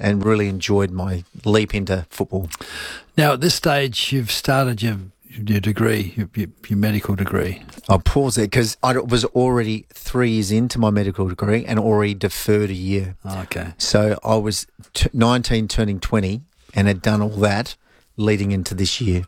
and really enjoyed my leap into football. Now, at this stage, you've started your degree, your medical degree. I'll pause there because I was already 3 years into my medical degree and already deferred a year. Okay. So I was 19 turning 20 and had done all that leading into this year.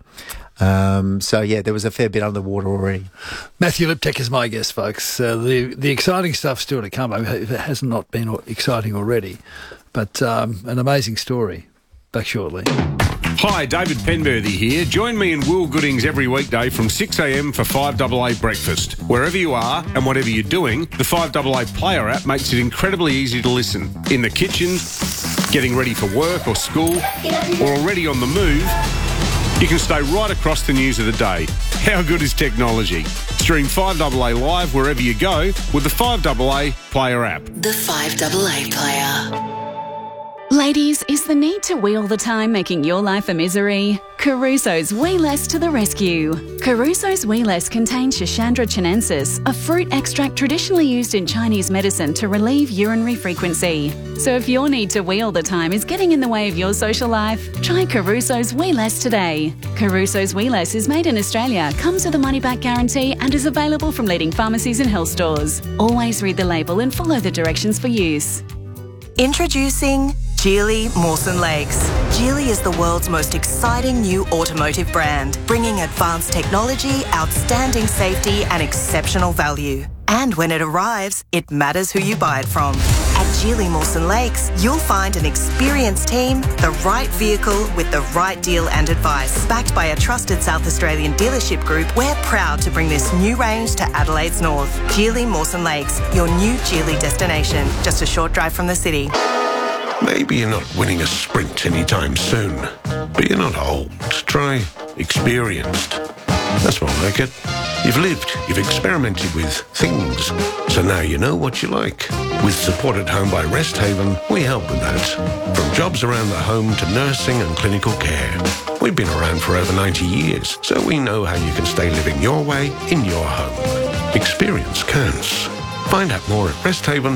There was a fair bit underwater already. Matthew Liptek is my guest, folks. The exciting stuff's still to come. I mean, it has not been exciting already, but an amazing story. Back shortly. Hi, David Penberthy here. Join me and Will Goodings every weekday from 6 a.m. for 5AA Breakfast. Wherever you are and whatever you're doing, the 5AA Player app makes it incredibly easy to listen. In the kitchen, getting ready for work or school, or already on the move, you can stay right across the news of the day. How good is technology? Stream 5AA live wherever you go with the 5AA Player app. The 5AA Player. Ladies, is the need to wheel the time making your life a misery? Caruso's Wee Less to the rescue. Caruso's Wee Less contains Schisandra chinensis, a fruit extract traditionally used in Chinese medicine to relieve urinary frequency. So if your need to wheel the time is getting in the way of your social life, try Caruso's Wee Less today. Caruso's Wee Less is made in Australia, comes with a money-back guarantee and is available from leading pharmacies and health stores. Always read the label and follow the directions for use. Introducing Geely Mawson Lakes. Geely is the world's most exciting new automotive brand, bringing advanced technology, outstanding safety and exceptional value. And when it arrives, it matters who you buy it from. At Geely Mawson Lakes, you'll find an experienced team, the right vehicle with the right deal and advice. Backed by a trusted South Australian dealership group, we're proud to bring this new range to Adelaide's north. Geely Mawson Lakes, your new Geely destination, just a short drive from the city. Maybe you're not winning a sprint anytime soon, but you're not old. Try experienced. That's more like it. You've lived, you've experimented with things, so now you know what you like. With Support at Home by Rest Haven, we help with that. From jobs around the home to nursing and clinical care. We've been around for over 90 years, so we know how you can stay living your way in your home. Experience counts. Find out more at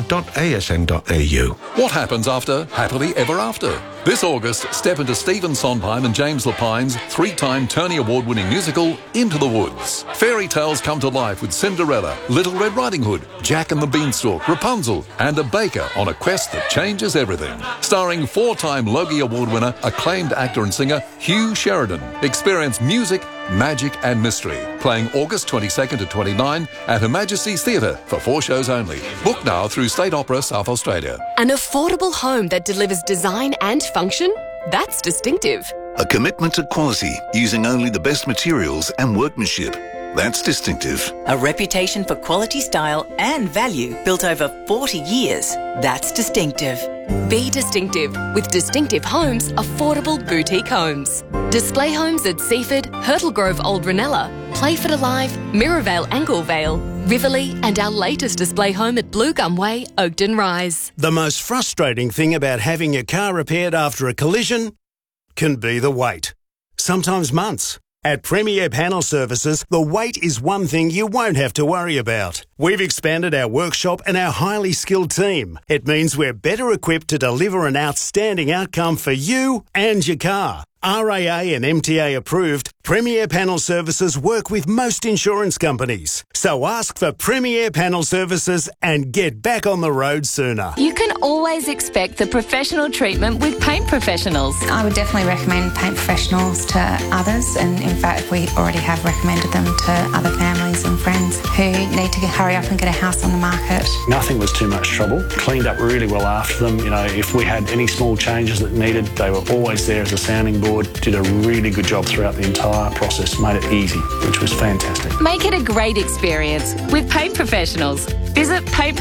resthaven.asn.au. What happens after Happily Ever After? This August, step into Stephen Sondheim and James Lapine's 3-time Tony Award-winning musical, Into the Woods. Fairy tales come to life with Cinderella, Little Red Riding Hood, Jack and the Beanstalk, Rapunzel, and a baker on a quest that changes everything. Starring 4-time Logie Award winner, acclaimed actor and singer Hugh Sheridan. Experience music, magic and mystery. Playing August 22nd to 29 at Her Majesty's Theatre for 4 shows only. Book now through State Opera South Australia. An affordable home that delivers design and function? That's distinctive. A commitment to quality, using only the best materials and workmanship. That's distinctive. A reputation for quality, style and value built over 40 years. That's distinctive. Be distinctive with Distinctive Homes, affordable boutique homes. Display homes at Seaford, Hurtle Grove Old Ranella, Playford Alive, Mirrorvale Anglevale, Riverlea and our latest display home at Blue Gum Way, Oakden Rise. The most frustrating thing about having your car repaired after a collision can be the wait. Sometimes months. At Premier Panel Services, the wait is one thing you won't have to worry about. We've expanded our workshop and our highly skilled team. It means we're better equipped to deliver an outstanding outcome for you and your car. RAA and MTA approved, Premier Panel Services work with most insurance companies. So ask for Premier Panel Services and get back on the road sooner. You can always expect the professional treatment with Paint Professionals. I would definitely recommend Paint Professionals to others, and in fact we already have recommended them to other families and friends who need to hurry up and get a house on the market. Nothing was too much trouble. Cleaned up really well after them. You know, if we had any small changes that needed, they were always there as a sounding board. Did a really good job throughout the entire process, made it easy, which was fantastic. Make it a great experience with Paint Professionals. Visit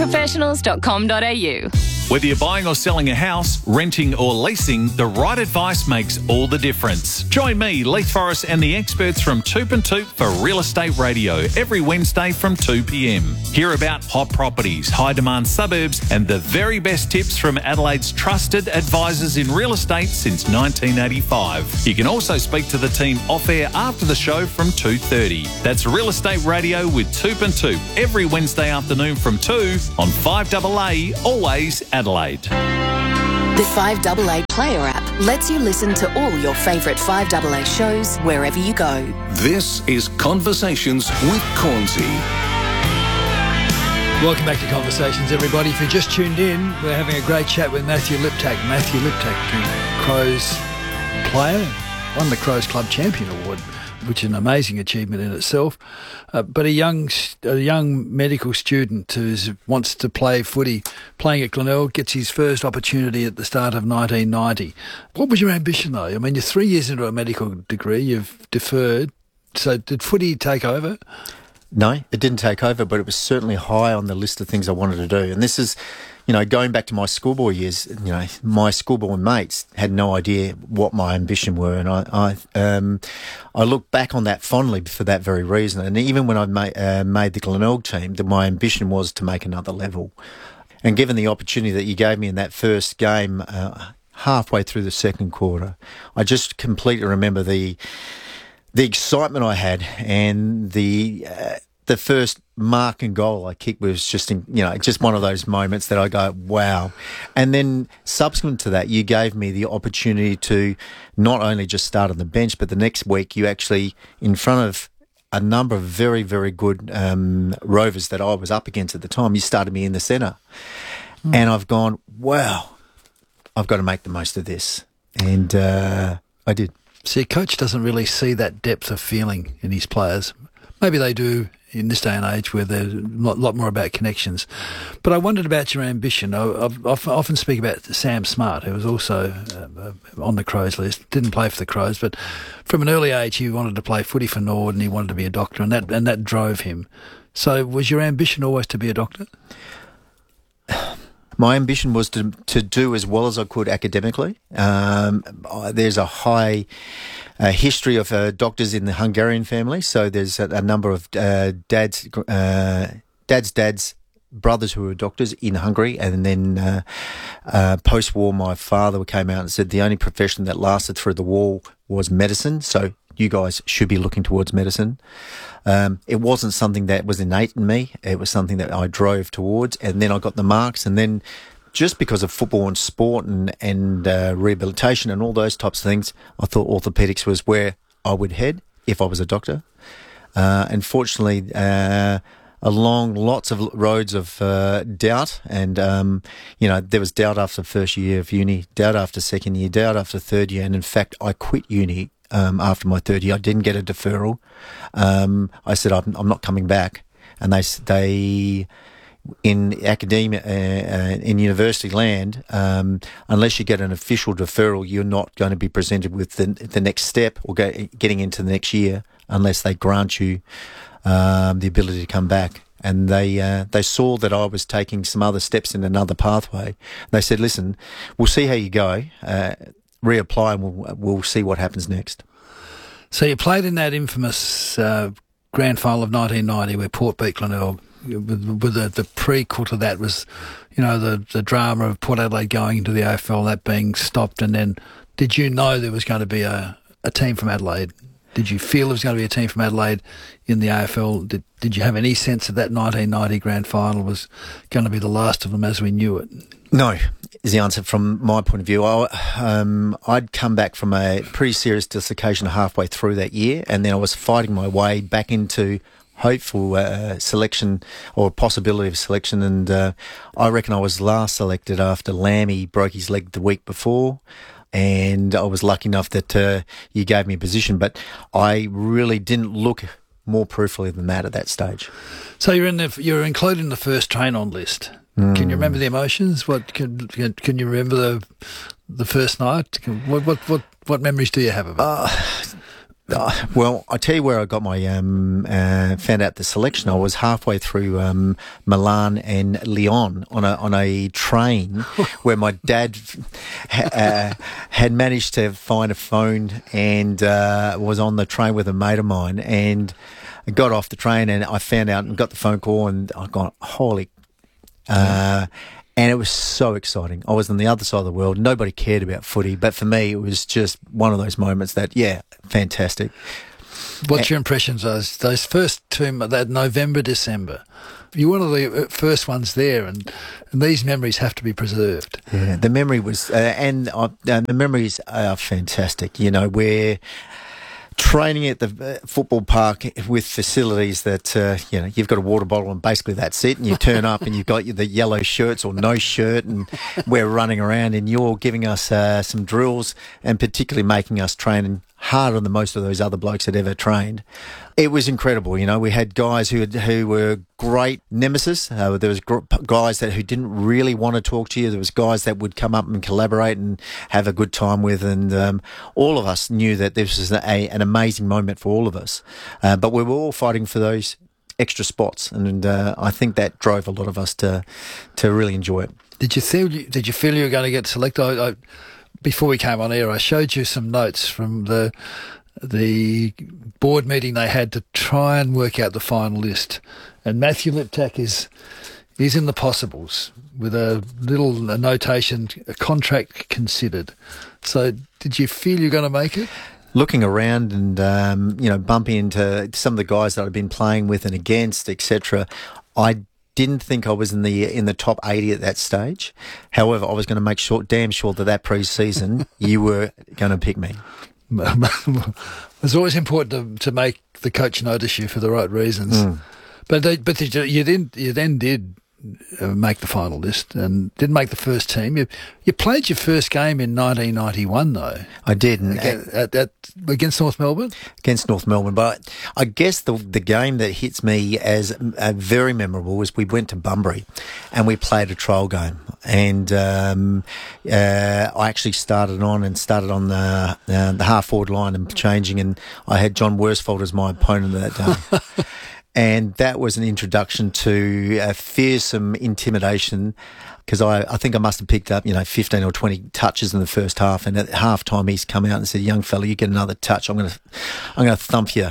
paintprofessionals.com.au. Whether you're buying or selling a house, renting or leasing, the right advice makes all the difference. Join me, Leith Forrest, and the experts from Toop and Toop for Real Estate Radio every Wednesday from 2 p.m. Hear about hot properties, high-demand suburbs, and the very best tips from Adelaide's trusted advisors in real estate since 1985. You can also speak to the team off-air after the show from 2:30. That's Real Estate Radio with Toop and Toop every Wednesday afternoon from 2 on 5AA, always Adelaide. The 5AA Player app lets you listen to all your favourite 5AA shows wherever you go. This is Conversations with Cornsey. Welcome back to Conversations, everybody. If you just tuned in, we're having a great chat with Matthew Liptak. Matthew Liptak, Crows player, won the Crows Club Champion Award, which is an amazing achievement in itself. But a young medical student who wants to play footy, playing at Glenelg, gets his first opportunity at the start of 1990. What was your ambition, though? I mean, you're 3 years into a medical degree, you've deferred. So did footy take over? No, it didn't take over, but it was certainly high on the list of things I wanted to do. And this is, going back to my schoolboy years, my schoolboy mates had no idea what my ambition were. And I look back on that fondly for that very reason. And even when I made the Glenelg team, my ambition was to make another level. And given the opportunity that you gave me in that first game, halfway through the second quarter, I just completely remember the excitement I had, and the first mark and goal I kicked was just just one of those moments that I go, wow. And then subsequent to that, you gave me the opportunity to not only just start on the bench, but the next week you actually, in front of a number of very, very good Rovers that I was up against at the time, you started me in the centre. And I've gone, wow, I've got to make the most of this. And I did. See, a coach doesn't really see that depth of feeling in his players. Maybe they do in this day and age where they're a lot more about connections. But I wondered about your ambition. I often speak about Sam Smart, who was also on the Crows list. Didn't play for the Crows, but from an early age he wanted to play footy for Nord and he wanted to be a doctor, and that drove him. So was your ambition always to be a doctor? My ambition was to do as well as I could academically. There's a high history of doctors in the Hungarian family, so there's a number of dad's brothers who were doctors in Hungary, and then post-war my father came out and said the only profession that lasted through the war was medicine, so you guys should be looking towards medicine. It wasn't something that was innate in me. It was something that I drove towards, and then I got the marks. And then just because of football and sport and rehabilitation and all those types of things, I thought orthopaedics was where I would head if I was a doctor. Unfortunately, along lots of roads of doubt, and there was doubt after the first year of uni, doubt after second year, doubt after third year, and in fact I quit uni after my third year. I didn't get a deferral. I said I'm not coming back, and they in academia in university land, unless you get an official deferral, you're not going to be presented with the next step or getting into the next year unless they grant you the ability to come back. And they saw that I was taking some other steps in another pathway. They said, listen, we'll see how you go, reapply, and we'll see what happens next. So you played in that infamous grand final of 1990 where Port beat Glenelg. With the prequel to that was, the drama of Port Adelaide going into the AFL, that being stopped. And then did you know there was going to be a team from Adelaide? Did you feel there was going to be a team from Adelaide in the AFL? Did you have any sense that 1990 grand final was going to be the last of them as we knew it? No, is the answer from my point of view. I'd come back from a pretty serious dislocation halfway through that year, and then I was fighting my way back into hopeful selection or possibility of selection, and I reckon I was last selected after Lammy broke his leg the week before. And I was lucky enough that you gave me a position, but I really didn't look more peripherally than that at that stage. So you're included in the first train-on list. Can you remember the emotions? What can you remember the first night? What memories do you have of it? Well, I tell you where I got my found out the selection. I was halfway through Milan and Lyon on a train where my dad had managed to find a phone and was on the train with a mate of mine, and I got off the train and I found out and got the phone call, and I got holy. And it was so exciting. I was on the other side of the world. Nobody cared about footy, but for me, it was just one of those moments that, yeah, fantastic. What's your impressions of those first two, that November, December? You're one of the first ones there, and these memories have to be preserved. Yeah, the memory was, the memories are fantastic. You know, we're training at the football park with facilities that, you know, you've got a water bottle and basically that's it, and you turn up and you've got the yellow shirts or no shirt, and we're running around and you're giving us some drills and particularly making us train harder than most of those other blokes had ever trained. It was incredible. You know, we had guys who were great nemesis. There was guys who didn't really want to talk to you. There was guys that would come up and collaborate and have a good time with. And all of us knew that this was an amazing moment for all of us. But we were all fighting for those extra spots, and I think that drove a lot of us to really enjoy it. Did you feel you were going to get selected? Before we came on air, I showed you some notes from the board meeting they had to try and work out the final list. And Matthew Liptak is in the possibles with a little notation, a contract considered. So did you feel you're going to make it? Looking around and, you know, bumping into some of the guys that I've been playing with and against, etc., I didn't think I was in the top 80 at that stage. However, I was going to make damn sure that pre-season you were going to pick me. It's always important to make the coach notice you for the right reasons. But you then did make the final list and didn't make the first team. You played your first game in 1991, though. I did. Against North Melbourne? Against North Melbourne. But I guess the game that hits me as very memorable was we went to Bunbury and we played a trial game. And I actually started on the half-forward line and changing, and I had John Worsfold as my opponent that day. And that was an introduction to fearsome intimidation, because I think I must have picked up, 15 or 20 touches in the first half. And at half time, he's come out and said, "Young fella, you get another touch. I'm going to thump you."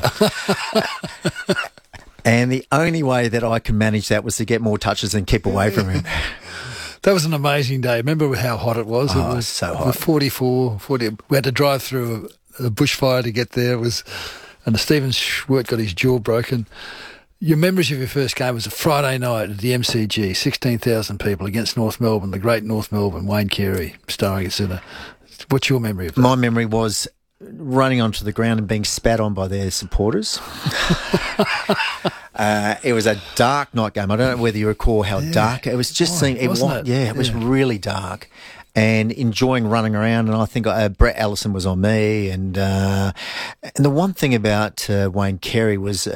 And the only way that I could manage that was to get more touches and keep away from him. That was an amazing day. Remember how hot it was? Oh, it was so hot. 40. We had to drive through a bushfire to get there. And Stephen Schwert got his jaw broken. Your memories of your first game was a Friday night at the MCG, 16,000 people against North Melbourne, the great North Melbourne, Wayne Carey starring at centre. What's your memory of that? My memory was running onto the ground and being spat on by their supporters. It was a dark night game. I don't know whether you recall how dark it was. It was really dark. And enjoying running around, and I think Brett Allison was on me. And the one thing about Wayne Carey was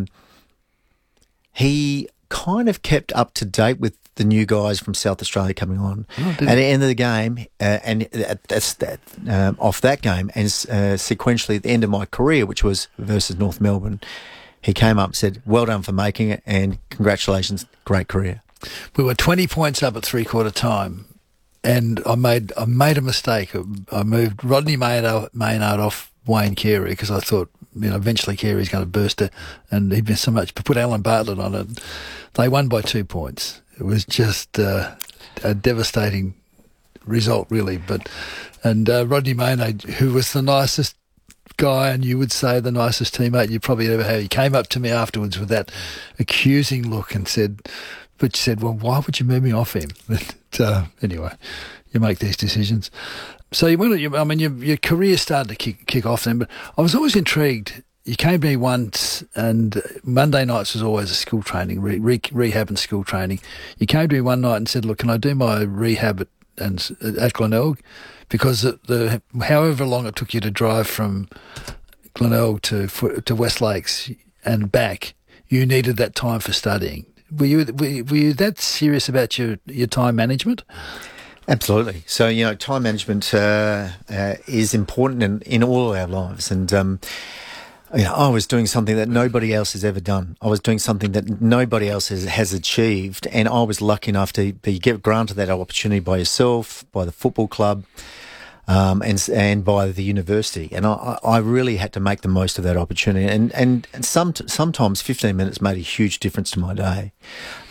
he kind of kept up to date with the new guys from South Australia coming on. At the end of the game, off that game, and sequentially at the end of my career, which was versus North Melbourne, he came up and said, "Well done for making it, and congratulations, great career." We were 20 points up at three-quarter time. And I made a mistake. I moved Rodney Maynard off Wayne Carey because I thought, eventually Carey's going to burst it, and he'd been so much. Put Alan Bartlett on it. They won by 2 points. It was just a devastating result, really. And Rodney Maynard, who was the nicest guy, and you would say the nicest teammate you probably ever had, he came up to me afterwards with that accusing look and said, "Well, why would you move me off him?" But anyway, you make these decisions. So your career started to kick off then. But I was always intrigued. You came to me once, and Monday nights was always a school training, rehab and school training. You came to me one night and said, "Look, can I do my rehab at Glenelg?" Because however long it took you to drive from Glenelg to West Lakes and back, you needed that time for studying. Were you that serious about your time management? Absolutely. So, time management is important in all our lives. And, I was doing something that nobody else has ever done. I was doing something that nobody else has achieved. And I was lucky enough to be granted that opportunity by yourself, by the football club, and by the university. And I really had to make the most of that opportunity. And sometimes 15 minutes made a huge difference to my day.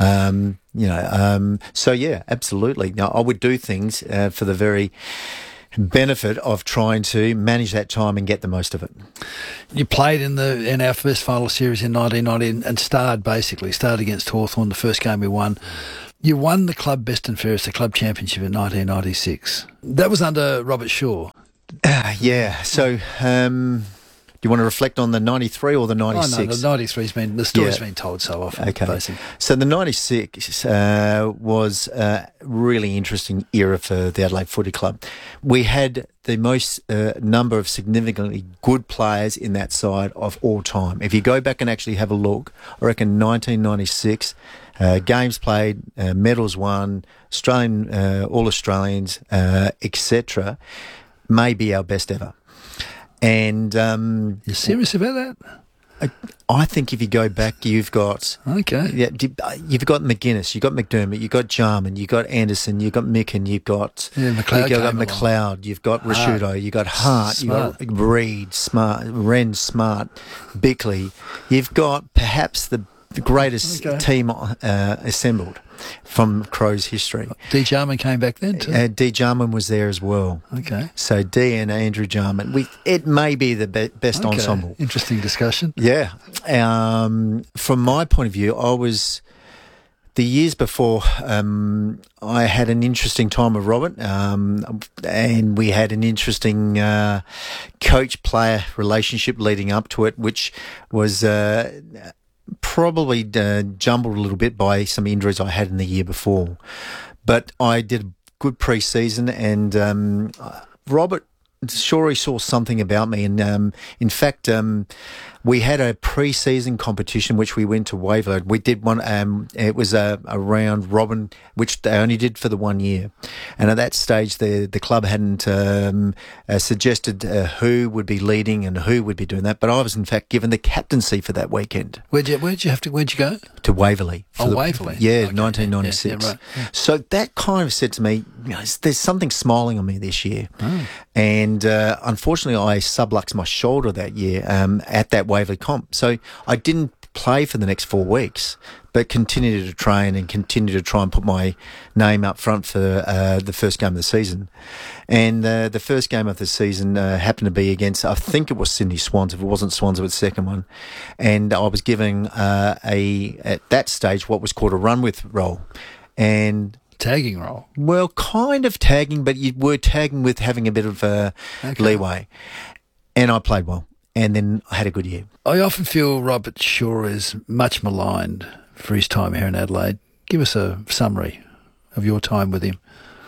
So yeah, absolutely. Now, I would do things for the very benefit of trying to manage that time and get the most of it. You played in our first final series in 1990 and started against Hawthorn, the first game we won. You won the club best and fairest, the club championship in 1996. That was under Robert Shaw. Yeah. So, do you want to reflect on the 93 or the 96? Oh, no, the 93's been, the story's been told so often. Okay. Basically. So the 96 was a really interesting era for the Adelaide Footy Club. We had the most number of significantly good players in that side of all time. If you go back and actually have a look, I reckon 1996, games played, medals won, Australian, all Australians, etc., may be our best ever. And you're serious about that? I think if you go back, you've got you've got McGuinness, you've got McDermott, you've got Jarman, you've got Anderson, you've got Micken, you've got McLeod, you've got Rashudo, you've got Hart, you've got Reid, Wren, Smart, Bickley. You've got perhaps the greatest team assembled from Crows history. D. Jarman came back then too? D. Jarman was there as well. Okay. So D and Andrew Jarman. It may be the best ensemble. Interesting discussion. Yeah. From my point of view, the years before, I had an interesting time with Robert, and we had an interesting coach-player relationship leading up to it, which was probably jumbled a little bit by some injuries I had in the year before. But I did a good pre-season, and Robert sure he saw something about me. And in fact, we had a pre-season competition which we went to Waverley. We did one. It was a round robin, which they only did for the 1 year. And at that stage, the club hadn't suggested who would be leading and who would be doing that. But I was in fact given the captaincy for that weekend. Where'd you go? To Waverley. Waverley. Yeah, okay. 1996. Yeah, right. Yeah. So that kind of said to me, there's something smiling on me this year. Oh. And unfortunately, I subluxed my shoulder that year at that Waverley comp. So I didn't play for the next 4 weeks, but continued to train and continued to try and put my name up front for the first game of the season. And the first game of the season happened to be against, I think it was Sydney Swans. If it wasn't Swans, it was the second one. And I was given at that stage what was called a run with role. And tagging role? Well, kind of tagging, but you were tagging with having a bit of leeway. And I played well. And then I had a good year. I often feel Robert Shaw is much maligned for his time here in Adelaide. Give us a summary of your time with him.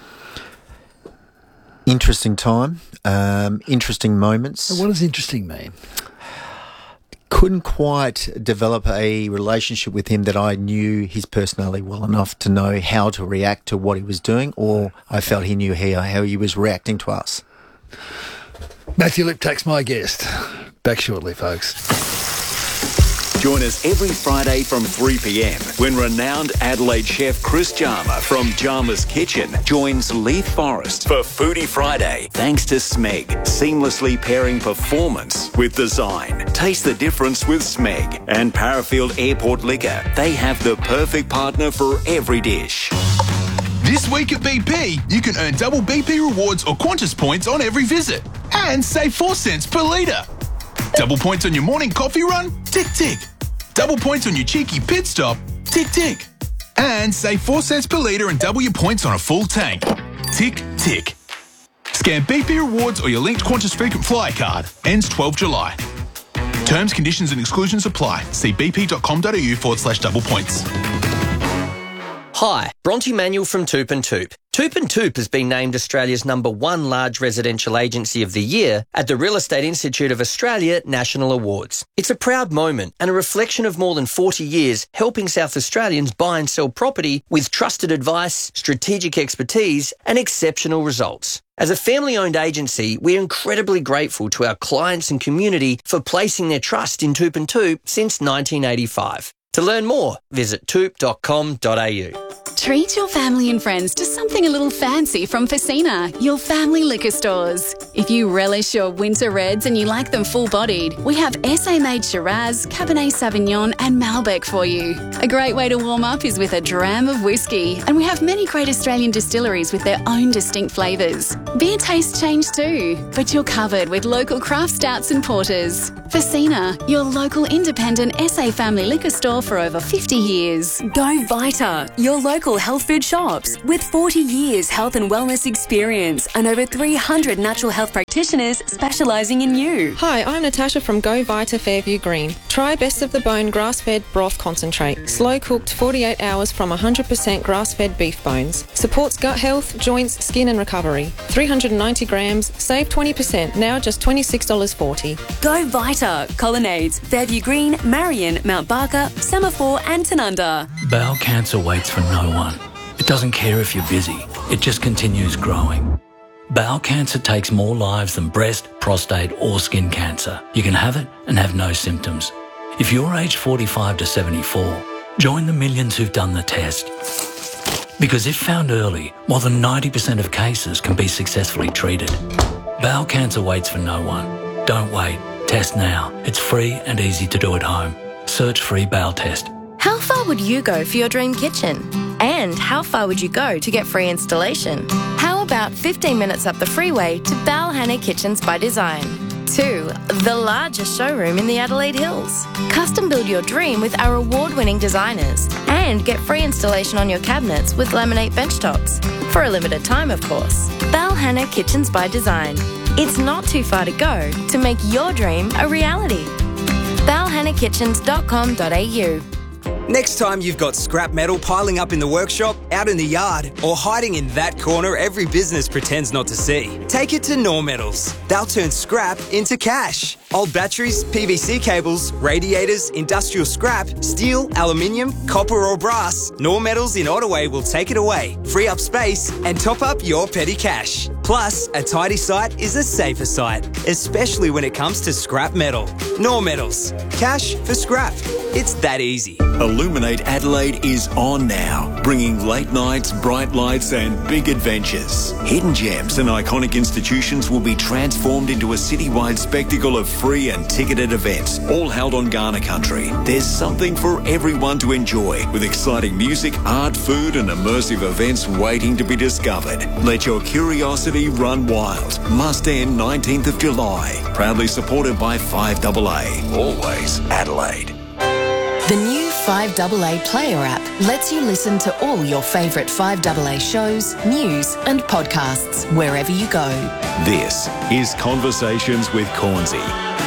Interesting time, interesting moments. What does interesting mean? Couldn't quite develop a relationship with him that I knew his personality well enough to know how to react to what he was doing, or I felt he knew how he was reacting to us. Matthew Liptak's my guest. Back shortly, folks. Join us every Friday from 3 p.m. when renowned Adelaide chef Chris Jarma from Jarma's Kitchen joins Leith Forrest for Foodie Friday. Thanks to Smeg, seamlessly pairing performance with design. Taste the difference with Smeg and Parafield Airport Liquor. They have the perfect partner for every dish. This week at BP, you can earn double BP rewards or Qantas points on every visit and save 4 cents per litre. Double points on your morning coffee run? Tick, tick. Double points on your cheeky pit stop? Tick, tick. And save 4 cents per litre and double your points on a full tank. Tick, tick. Scan BP rewards or your linked Qantas frequent flyer card. Ends 12 July. Terms, conditions and exclusions apply. See bp.com.au/double points. Hi, Bronte Manuel from Toop and Toop. Toop and Toop has been named Australia's #1 large residential agency of the year at the Real Estate Institute of Australia National Awards. It's a proud moment and a reflection of more than 40 years helping South Australians buy and sell property with trusted advice, strategic expertise and exceptional results. As a family-owned agency, we're incredibly grateful to our clients and community for placing their trust in Toop and Toop since 1985. To learn more, visit toop.com.au. Treat your family and friends to something a little fancy from Facina, your family liquor stores. If you relish your winter reds and you like them full-bodied, we have SA-made Shiraz, Cabernet Sauvignon and Malbec for you. A great way to warm up is with a dram of whiskey, and we have many great Australian distilleries with their own distinct flavours. Beer tastes change too, but you're covered with local craft stouts and porters. Facina, your local independent SA family liquor store for over 50 years. Go Vita, your local health food shops with 40 years health and wellness experience and over 300 natural health practitioners specialising in you. Hi, I'm Natasha from Go Vita Fairview Green. Try Best of the Bone grass-fed broth concentrate. Slow cooked 48 hours from 100% grass-fed beef bones. Supports gut health, joints, skin and recovery. 390 grams, save 20%, now just $26.40. Go Vita, Colonnades, Fairview Green, Marion, Mount Barker, Semaphore and Tanunda. Bowel cancer waits for no one. It doesn't care if you're busy. It just continues growing. Bowel cancer takes more lives than breast, prostate or skin cancer. You can have it and have no symptoms. If you're aged 45 to 74, join the millions who've done the test. Because if found early, more than 90% of cases can be successfully treated. Bowel cancer waits for no one. Don't wait. Test now. It's free and easy to do at home. Search free bowel test. How far would you go for your dream kitchen? And how far would you go to get free installation? How about 15 minutes up the freeway to Balhanna Kitchens by Design? 2. The largest showroom in the Adelaide Hills. Custom build your dream with our award-winning designers and get free installation on your cabinets with laminate benchtops. For a limited time, of course. Balhanna Kitchens by Design. It's not too far to go to make your dream a reality. balhannakitchens.com.au. Next time you've got scrap metal piling up in the workshop, out in the yard, or hiding in that corner every business pretends not to see, take it to Nor Metals. They'll turn scrap into cash. Old batteries, PVC cables, radiators, industrial scrap, steel, aluminium, copper or brass, Nor Metals in Ottaway will take it away, free up space and top up your petty cash. Plus, a tidy site is a safer site, especially when it comes to scrap metal. Nor Metals. Cash for scrap. It's that easy. Illuminate Adelaide is on now, bringing late nights, bright lights and big adventures. Hidden gems and iconic institutions will be transformed into a citywide spectacle of free and ticketed events, all held on Ghana country. There's something for everyone to enjoy, with exciting music, art, food and immersive events waiting to be discovered. Let your curiosity run wild. Must end 19th of July. Proudly supported by 5AA. Always Adelaide. The new 5AA Player app lets you listen to all your favourite 5AA shows, news and podcasts wherever you go. This is Conversations with Cornsey.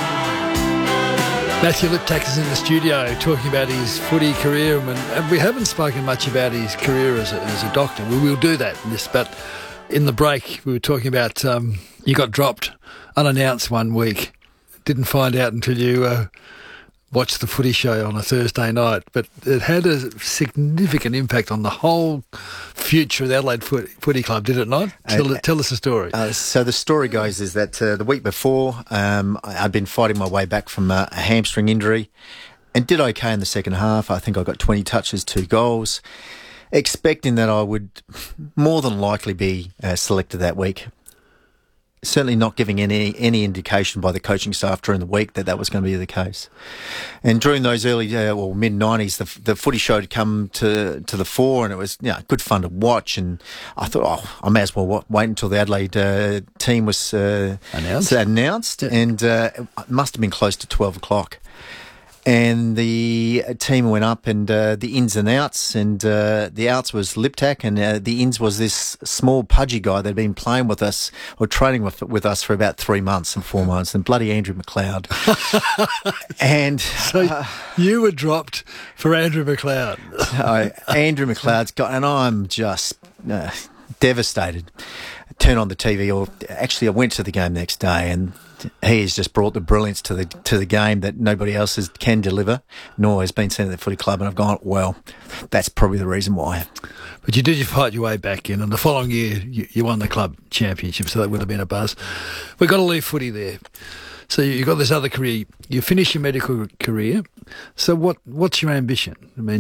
Matthew Liptak is in the studio talking about his footy career, and we haven't spoken much about his career as a doctor. We will do that in this, but in the break we were talking about you got dropped unannounced one week. Didn't find out until you watched the footy show on a Thursday night, but it had a significant impact on the whole future of the Adelaide Footy Club, did it not? Tell us the story. So the story goes is that the week before, I'd been fighting my way back from a hamstring injury and did okay in the second half. I think I got 20 touches, 2 goals, expecting that I would more than likely be selected that week. Certainly not giving any indication by the coaching staff during the week that was going to be the case. And during those early mid-90s, the footy show had come to the fore, and it was good fun to watch. And I thought, I may as well wait until the Adelaide team was announced. Yeah. And it must have been close to 12 o'clock. And the team went up, and the ins and outs, and the outs was Liptak, and the ins was this small pudgy guy that had been playing with us or training with us for about 3 months and 4 months, and bloody Andrew McLeod. And so you were dropped for Andrew McLeod. Andrew McLeod's got, and I'm just devastated. Turn on the TV, or actually I went to the game the next day, and he has just brought the brilliance to the game that nobody else can deliver, nor has been seen at the footy club. And I've gone, well, that's probably the reason why. But you did fight your way back in, and the following year you won the club championship, so that would have been a buzz. We've got to leave footy there. So you've got this other career. You finish your medical career. So what's your ambition? I mean,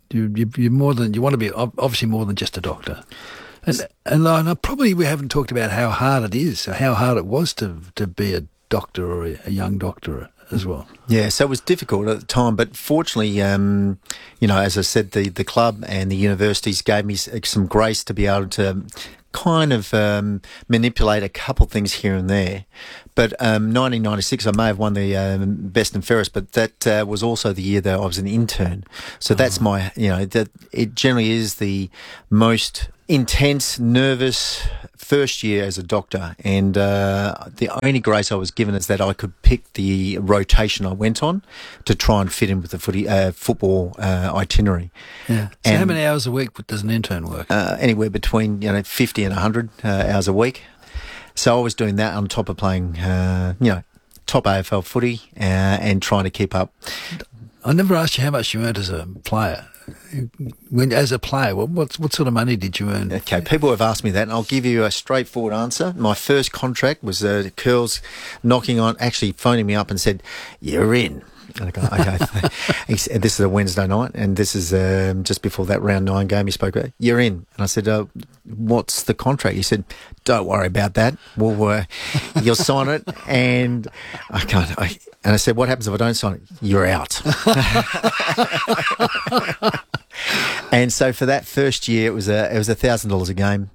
You're more than, you want to be obviously more than just a doctor. And probably we haven't talked about how hard it is, or how hard it was to be a doctor or a young doctor as well. Yeah, so it was difficult at the time, but fortunately, as I said, the club and the universities gave me some grace to be able to kind of manipulate a couple things here and there. But 1996, I may have won the best and fairest, but that was also the year that I was an intern. So that's my, that it generally is the most intense, nervous first year as a doctor, and the only grace I was given is that I could pick the rotation I went on to try and fit in with the football itinerary. Yeah. So how many hours a week does an intern work? Anywhere between 50 and 100 hours a week. So I was doing that on top of playing, top AFL footy and trying to keep up. I never asked you how much you earned as a player. As a player, what sort of money did you earn? Okay, people have asked me that, and I'll give you a straightforward answer. My first contract was Curls actually phoning me up and said, "You're in." And I go, okay. This is a Wednesday night, and this is just before that round 9 game he spoke about. "You're in." And I said, "What's the contract?" He said, "Don't worry about that. You'll sign it." And I said, "What happens if I don't sign it?" "You're out." And so for that first year, it was $1,000 a game,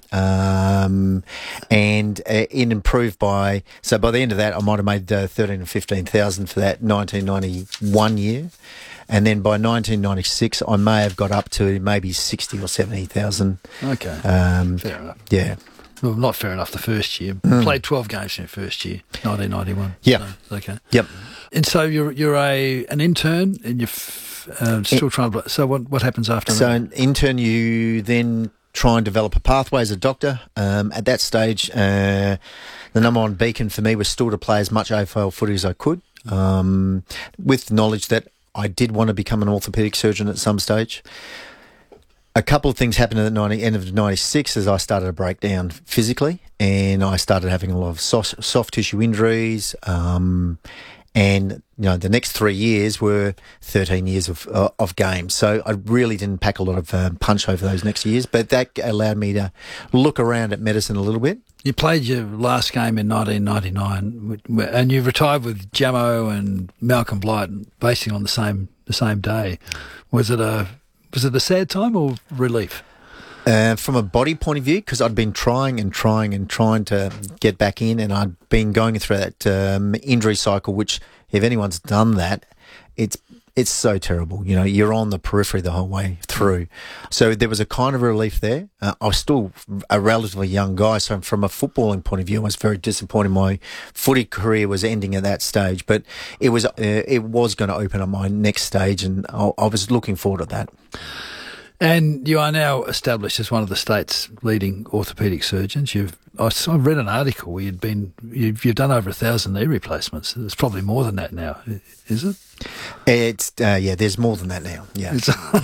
and it improved by the end of that, I might have made 13,000 or 15,000 for that 1991 year, and then by 1996, I may have got up to maybe 60 or 70,000. Okay, fair enough. Yeah. Well, not fair enough the first year. Played 12 games in the first year, 1991. Yeah. So, okay. Yep. And so you're an intern, and you're still trying to. So what happens after that? So an intern, you then try and develop a pathway as a doctor. At that stage, the number one beacon for me was still to play as much AFL footy as I could, with knowledge that I did want to become an orthopaedic surgeon at some stage. A couple of things happened at the end of 96 as I started to break down physically, and I started having a lot of soft tissue injuries. And the next 3 years were 13 years of games. So I really didn't pack a lot of punch over those next years, but that allowed me to look around at medicine a little bit. You played your last game in 1999, and you retired with Jamo and Malcolm Blight, basically on the same day. Was it a sad time or relief? From a body point of view, because I'd been trying to get back in, and I'd been going through that injury cycle, which, if anyone's done that, it's so terrible. You're on the periphery the whole way through. So there was a kind of relief there. I was still a relatively young guy, so from a footballing point of view, I was very disappointed my footy career was ending at that stage. But it was going to open up my next stage, and I was looking forward to that. And you are now established as one of the state's leading orthopaedic surgeons. I read an article where you've done over 1,000 knee replacements. There's probably more than that now, is it? It's there's more than that now. Yeah.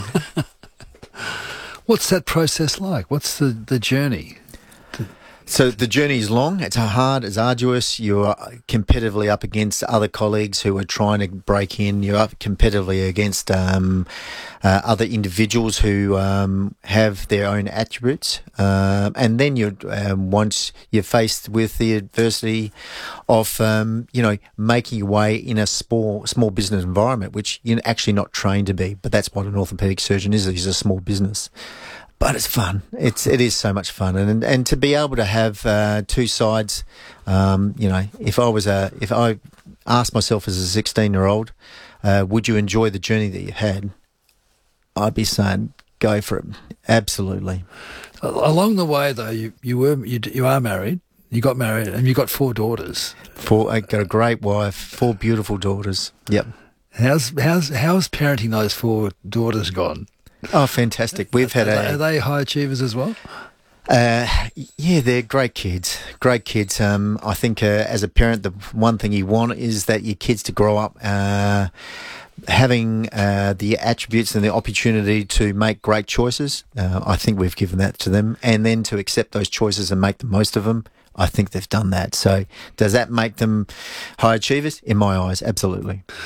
What's that process like? What's the journey? So the journey is long, it's hard, it's arduous. You're competitively up against other colleagues who are trying to break in. You're up competitively against other individuals who have their own attributes. And then once you're faced with the adversity of, making your way in a small business environment, which you're actually not trained to be. But that's what an orthopaedic surgeon is. He's a small business. But it's fun. It is so much fun, and to be able to have two sides. If I asked myself as a 16-year-old, would you enjoy the journey that you had? I'd be saying, go for it. Absolutely. Along the way, though, you are married. You got married, and you got 4 daughters. I got a great wife, 4 beautiful daughters. Yep. How's parenting those 4 daughters gone? Oh, fantastic. We've had Are they high achievers as well? They're great kids. Great kids. I think as a parent, the one thing you want is that your kids to grow up having the attributes and the opportunity to make great choices. I think we've given that to them. And then to accept those choices and make the most of them, I think they've done that. So does that make them high achievers? In my eyes, absolutely.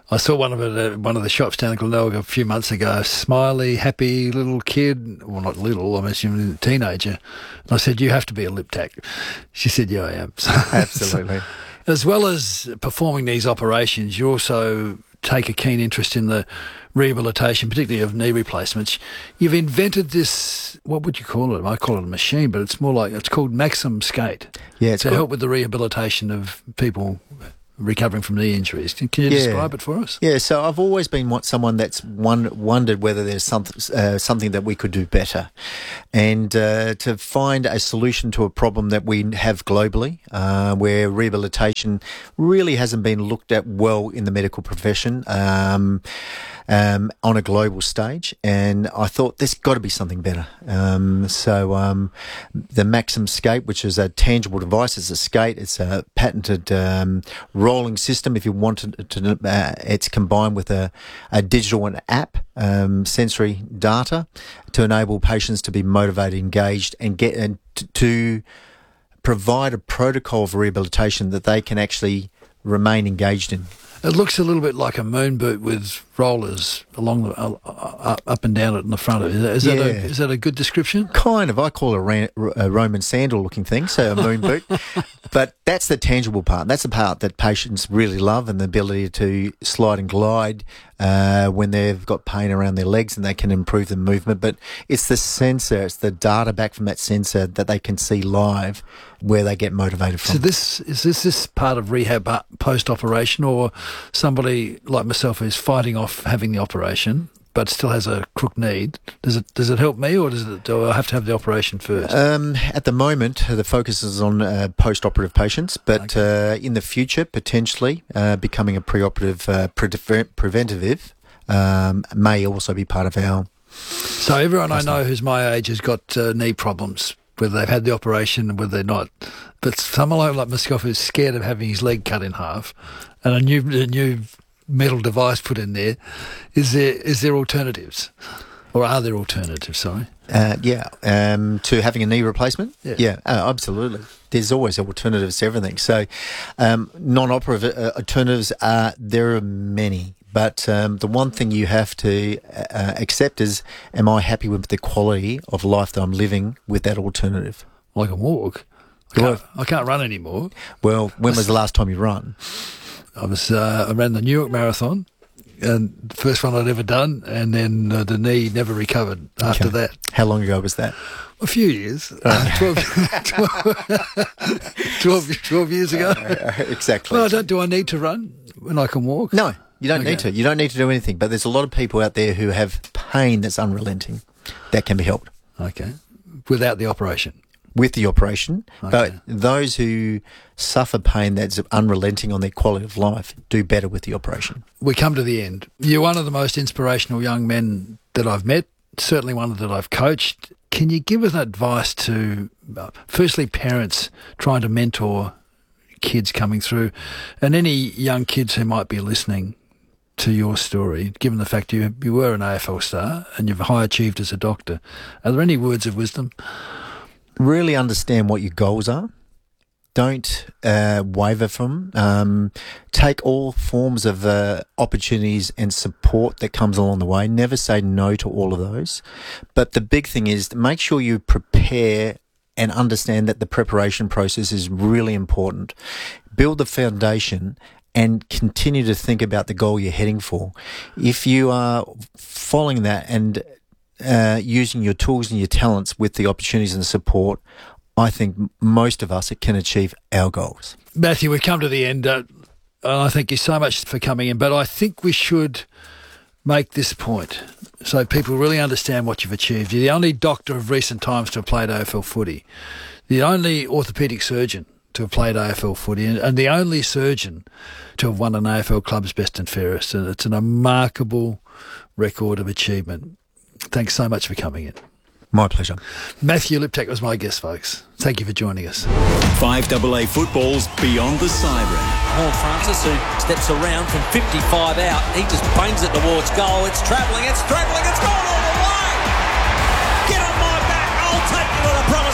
I saw one of it at one of the shops down in Glenelg a few months ago. Smiley, happy little kid. Well, not little, I'm assuming a teenager. And I said, you have to be a lip tack. She said, yeah, I am. Absolutely. As well as performing these operations, you also take a keen interest in the rehabilitation, particularly of knee replacements. You've invented this, what would you call it? I call it a machine, but it's more like, it's called Maxim Skate. Yeah, to help with the rehabilitation of people recovering from knee injuries. Can you describe it for us? Yeah, so I've always been someone that's wondered whether there's something that we could do better. And to find a solution to a problem that we have globally, where rehabilitation really hasn't been looked at well in the medical profession, on a global stage, and I thought there's got to be something better. So the Maxim Skate, which is a tangible device, it's a skate, it's a patented rolling system. If you want to, it's combined with a digital and app, sensory data, to enable patients to be motivated, engaged, and get to provide a protocol of rehabilitation that they can actually remain engaged in. It looks a little bit like a moon boot with rollers along the up and down it in the front of it. Is that a good description? Kind of. I call it a Roman sandal looking thing, so a moon boot. But that's the tangible part. That's the part that patients really love, and the ability to slide and glide when they've got pain around their legs, and they can improve the movement. But it's the sensor, it's the data back from that sensor that they can see live where they get motivated from. So is this part of rehab post-operation, or somebody like myself who's fighting off having the operation but still has a crook knee? Does it help me, or do I have to have the operation first? At the moment, the focus is on post-operative patients, but in the future, potentially becoming a pre-operative preventative may also be part of our... So everyone I know who's my age has got knee problems, whether they've had the operation and whether they're not. But someone like myself who's scared of having his leg cut in half, and a new metal device put in there, is there alternatives? Or are there alternatives, sorry? To having a knee replacement? Yeah, absolutely. There's always alternatives to everything. So non-operative alternatives, there are many. But the one thing you have to accept is, am I happy with the quality of life that I'm living with that alternative? Well, I can walk. I can't run anymore. Well, when was the last time you run? I ran the New York Marathon, and the first one I'd ever done, and then the knee never recovered after that. How long ago was that? A few years. 12 years ago. Exactly. Well, do I need to run when I can walk? No. You don't need to. You don't need to do anything. But there's a lot of people out there who have pain that's unrelenting that can be helped. Okay. Without the operation? With the operation. Okay. But those who suffer pain that's unrelenting on their quality of life do better with the operation. We come to the end. You're one of the most inspirational young men that I've met, certainly one that I've coached. Can you give us advice to, firstly, parents trying to mentor kids coming through, and any young kids who might be listening to your story, given the fact you were an AFL star and you've high achieved as a doctor? Are there any words of wisdom? Really understand what your goals are. Don't waver from them. Take all forms of opportunities and support that comes along the way. Never say no to all of those. But the big thing is to make sure you prepare and understand that the preparation process is really important. Build the foundation and continue to think about the goal you're heading for. If you are following that and using your tools and your talents with the opportunities and the support, I think most of us can achieve our goals. Matthew, we've come to the end. I thank you so much for coming in, but I think we should make this point so people really understand what you've achieved. You're the only doctor of recent times to have played AFL footy, the only orthopaedic surgeon to have played AFL footy, and the only surgeon to have won an AFL Club's Best and Fairest. And it's a remarkable record of achievement. Thanks so much for coming in. My pleasure. Matthew Liptak was my guest, folks. Thank you for joining us. 5AA football's Beyond the Siren. Horne-Francis, who steps around from 55 out. He just bangs it towards goal. It's travelling, it's gone all the way. Get on my back, I'll take you to the promised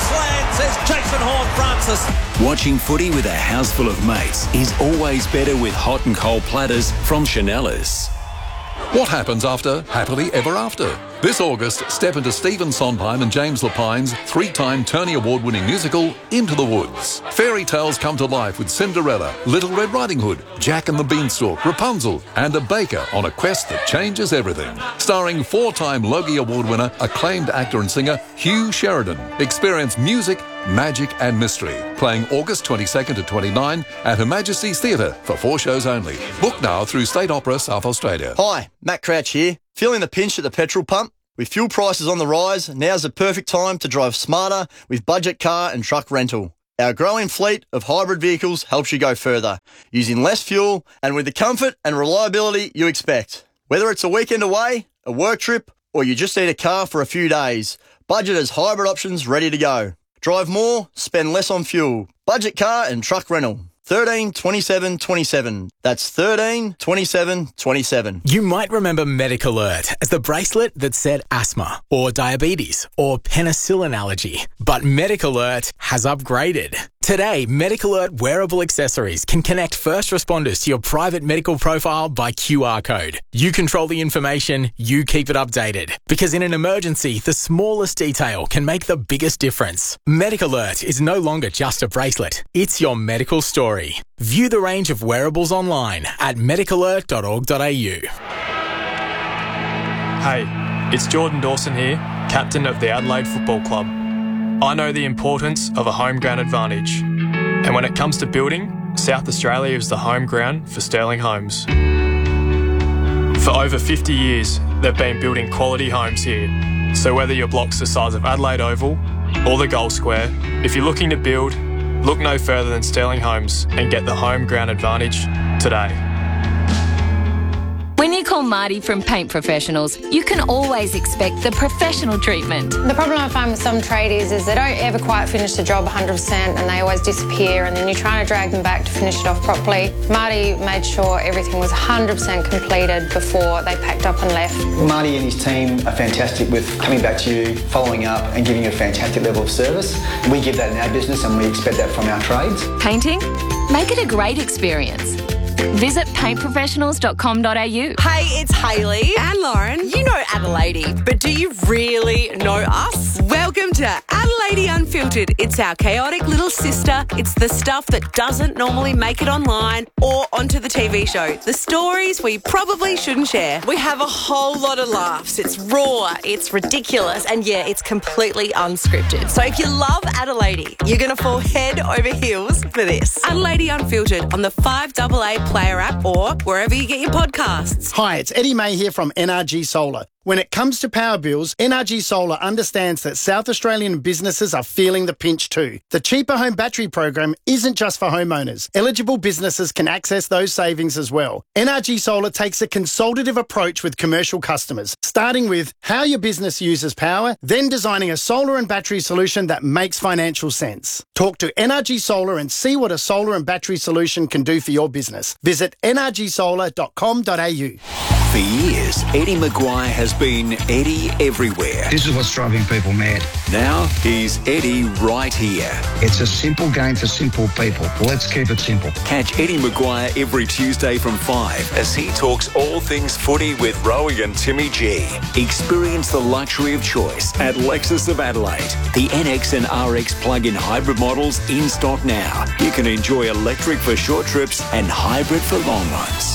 Queensland, says Jason Horne-Francis. Watching footy with a house full of mates is always better with hot and cold platters from Chanellas. What happens after Happily Ever After? This August, step into Stephen Sondheim and James Lapine's 3-time Tony Award-winning musical, Into the Woods. Fairy tales come to life with Cinderella, Little Red Riding Hood, Jack and the Beanstalk, Rapunzel, and a baker on a quest that changes everything. Starring 4-time Logie Award winner, acclaimed actor and singer Hugh Sheridan. Experience music, magic and mystery. Playing August 22nd to 29 at Her Majesty's Theatre for 4 shows only. Book now through State Opera South Australia. Hi, Matt Crouch here. Feeling the pinch at the petrol pump? With fuel prices on the rise, now's the perfect time to drive smarter with budget car and truck rental. Our growing fleet of hybrid vehicles helps you go further, using less fuel and with the comfort and reliability you expect. Whether it's a weekend away, a work trip, or you just need a car for a few days, Budget has hybrid options ready to go. Drive more, spend less on fuel. Budget car and truck rental. 13 27 27. That's 13 27 27. You might remember MedicAlert as the bracelet that said asthma or diabetes or penicillin allergy. But MedicAlert has upgraded. Today, MedicAlert wearable accessories can connect first responders to your private medical profile by QR code. You control the information, you keep it updated. Because in an emergency, the smallest detail can make the biggest difference. MedicAlert is no longer just a bracelet. It's your medical story. View the range of wearables online at medicalert.org.au. Hey, it's Jordan Dawson here, captain of the Adelaide Football Club. I know the importance of a home ground advantage. And when it comes to building, South Australia is the home ground for Sterling Homes. For over 50 years, they've been building quality homes here. So whether your block's the size of Adelaide Oval or the Gold Square, if you're looking to build, look no further than Sterling Homes and get the home ground advantage today. When you call Marty from Paint Professionals, you can always expect the professional treatment. The problem I find with some tradies is they don't ever quite finish the job 100% and they always disappear, and then you're trying to drag them back to finish it off properly. Marty made sure everything was 100% completed before they packed up and left. Marty and his team are fantastic with coming back to you, following up and giving you a fantastic level of service. We give that in our business and we expect that from our trades. Painting? Make it a great experience. Visit paintprofessionals.com.au. Hey, it's Hayley and Lauren. You know Adelaide, but do you really know us? Welcome to Adelaide Unfiltered. It's our chaotic little sister. It's the stuff that doesn't normally make it online or onto the TV show. The stories we probably shouldn't share. We have a whole lot of laughs. It's raw, it's ridiculous, and yeah, it's completely unscripted. So if you love Adelaide, you're going to fall head over heels for this. Adelaide Unfiltered on the 5AA Player app or wherever you get your podcasts. Hi, it's Eddie May here from NRG Solar. When it comes to power bills, NRG Solar understands that South Australian businesses are feeling the pinch too. The Cheaper Home Battery program isn't just for homeowners. Eligible businesses can access those savings as well. NRG Solar takes a consultative approach with commercial customers, starting with how your business uses power, then designing a solar and battery solution that makes financial sense. Talk to NRG Solar and see what a solar and battery solution can do for your business. Visit nrgsolar.com.au. For years, Eddie Maguire has been Eddie everywhere. This is what's driving people mad. Now he's Eddie right here. It's a simple game for simple people. Let's keep it simple. Catch Eddie Maguire every Tuesday from 5 as he talks all things footy with Rowie and Timmy G. Experience the luxury of choice at Lexus of Adelaide. The NX and RX plug-in hybrid models in stock now. You can enjoy electric for short trips and hybrid for long ones.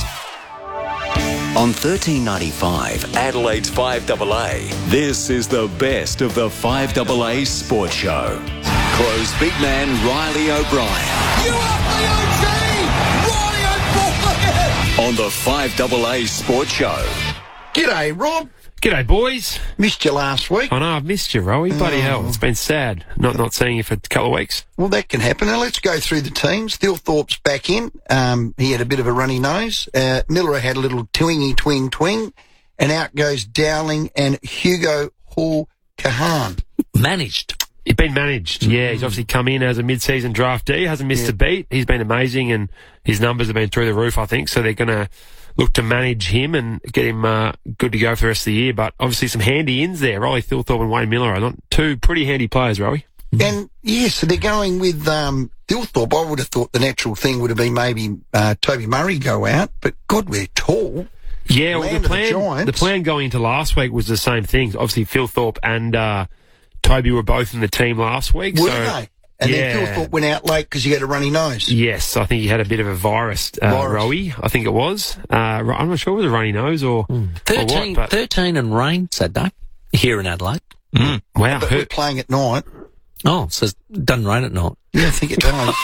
On 1395, Adelaide's 5AA, this is the best of the 5AA Sports Show. Crow's big man, Riley O'Brien. You are the OG! Riley O'Brien! On the 5AA Sports Show. G'day, Rob. G'day, boys. Missed you last week. I know, I've missed you, Rowie. Bloody hell, it's been sad not seeing you for a couple of weeks. Well, that can happen. Now, let's go through the teams. Thilthorpe's back in. He had a bit of a runny nose. Miller had a little twing. And out goes Dowling and Hugo Hall-Kahan. Managed. He's been managed, yeah. He's obviously come in as a mid-season draftee, hasn't missed a beat. He's been amazing, and his numbers have been through the roof, I think, so they're going to look to manage him and get him good to go for the rest of the year. But obviously some handy ins there. Riley Thilthorpe and Wayne Miller are not two pretty handy players, Rowie. And yes, so they're going with Thilthorpe. I would have thought the natural thing would have been maybe Toby Murray go out, but God, we're tall. Yeah, well, the plan going into last week was the same thing. Obviously, Thilthorpe and Toby were both in the team last week. Were they? And then Thilthorpe went out late because he had a runny nose. Yes, I think he had a bit of a virus. Rowie, I think it was. I'm not sure if it was a runny nose or 13, or what. 13 and rain Saturday here in Adelaide. Wow. But we're playing at night. Oh, so it doesn't rain at night. Yeah, I think it does.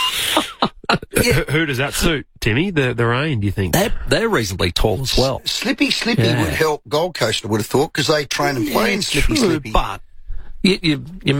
Who does that suit, Timmy? The rain, do you think? They're reasonably tall as well. Slippy would help Gold Coast, I would have thought, because they train and play in Slippy. But your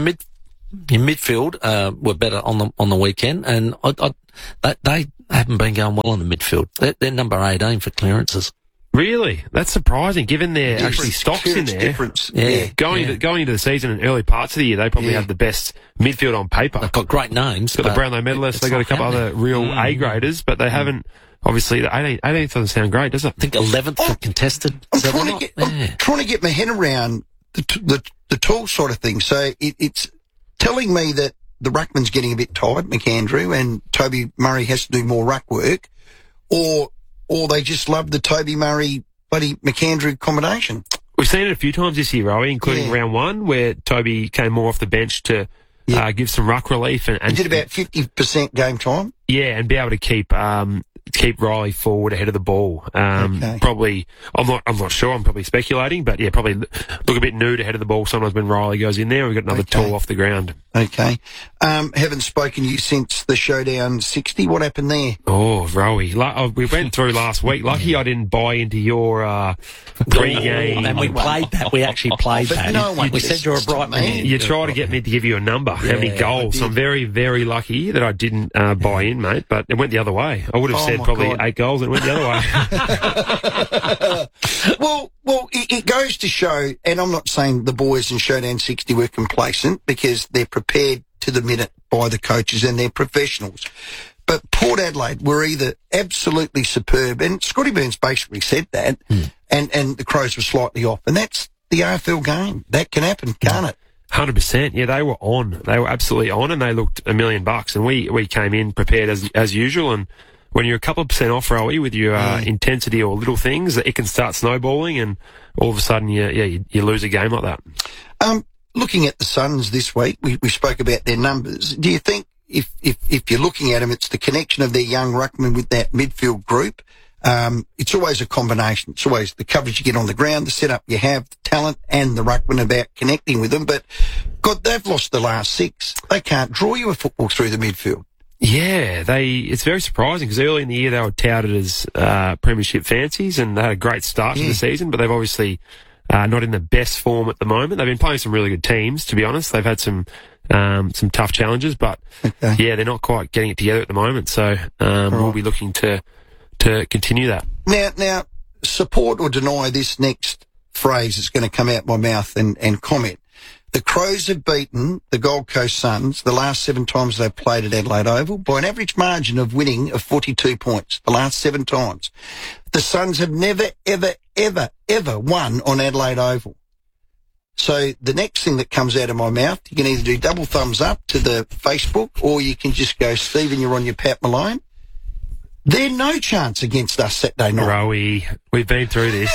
midfield were better on the weekend, and they haven't been going well in the midfield. They're number 18 for clearances. Really? That's surprising, given their actually stocks in there. Going into the season and early parts of the year, they probably have the best midfield on paper. They've got great names. Got the Brownlow medalists, they've got a couple other real A-graders, but they haven't, obviously, the 18th doesn't sound great, does it? I think 11th for contested. I'm trying to get my head around the tall sort of thing. So it's telling me that the ruckman's getting a bit tired, McAndrew, and Toby Murray has to do more ruck work, or they just love the Toby Murray bloody McAndrew combination. We've seen it a few times this year, Rowie, including round one, where Toby came more off the bench to give some ruck relief. And he did about 50% game time. Yeah, and be able to keep Riley forward ahead of the ball. Probably, I'm not sure, I'm probably speculating, but yeah, probably look a bit nude ahead of the ball sometimes when Riley goes in there. We've got another tall off the ground. Okay. Haven't spoken to you since the Showdown 60. What happened there? Oh, Rowie. We went through last week. Lucky I didn't buy into your pre-game. And we played that. We actually played that. No one we said you're a bright man. You try to get me to give you a number, how many goals. So I'm very, very lucky that I didn't buy in, mate, but it went the other way. I would have said probably 8 goals and it went the other way. Well, it goes to show, and I'm not saying the boys in Showdown 60 were complacent because they're prepared to the minute by the coaches and they're professionals. But Port Adelaide were either absolutely superb, and Scotty Burns basically said that, and the Crows were slightly off. And that's the AFL game. That can happen, can't it? 100%. Yeah, they were on. They were absolutely on, and they looked $1 million. And we came in prepared as usual, and when you're a couple of percent off, Rowie, with your intensity or little things, it can start snowballing, and all of a sudden, you lose a game like that. Looking at the Suns this week, we spoke about their numbers. Do you think if you're looking at them, it's the connection of their young ruckman with that midfield group? It's always a combination. It's always the coverage you get on the ground, the setup you have, the talent, and the ruckman about connecting with them. But God, they've lost the last 6. They can't draw you a football through the midfield. Yeah, it's very surprising because early in the year they were touted as premiership fancies and they had a great start to the season, but they've obviously not in the best form at the moment. They've been playing some really good teams, to be honest. They've had some tough challenges, but they're not quite getting it together at the moment. So we'll be looking to continue that. Now, support or deny this next phrase that's going to come out my mouth and comment. The Crows have beaten the Gold Coast Suns the last 7 times they've played at Adelaide Oval by an average margin of winning of 42 points the last 7 times. The Suns have never, ever, ever, ever won on Adelaide Oval. So the next thing that comes out of my mouth, you can either do double thumbs up to the Facebook or you can just go, Stephen, you're on your Pat Malone. They're no chance against us Saturday night. Rowie, we've been through this.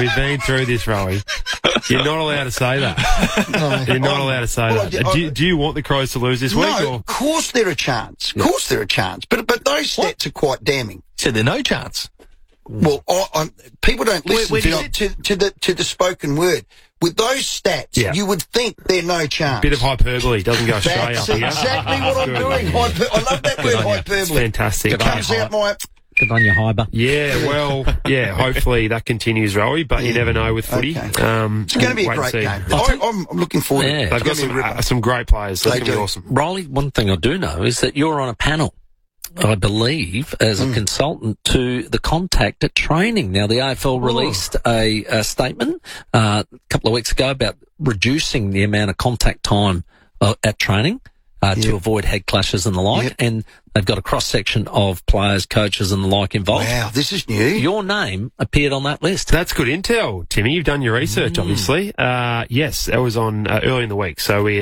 Rowie. You're not allowed to say that. You're not allowed to say that. Do you want the Crows to lose this week? No, of course they're a chance. Of course they're a chance. But those stats are quite damning. So they're no chance. Well, people don't listen to the spoken word. With those stats, you would think they're no chance. Bit of hyperbole doesn't go straight up here. That's exactly what I'm doing. I love that word, hyperbole. It's fantastic. It comes out my... Good on your Hyber. Yeah, well, hopefully that continues, Rowie, but you never know with footy. Okay. It's going to be a great game. I'm looking forward to it. They've got some great players. That's going to be awesome. Riley, one thing I do know is that you're on a panel, I believe, as a consultant to the contact at training. Now, the AFL released a statement a couple of weeks ago about reducing the amount of contact time at training to avoid head clashes and the like. And they've got a cross-section of players, coaches and the like involved. Wow, this is new. Your name appeared on that list. That's good intel, Timmy. You've done your research, obviously. Yes, that was on early in the week. So we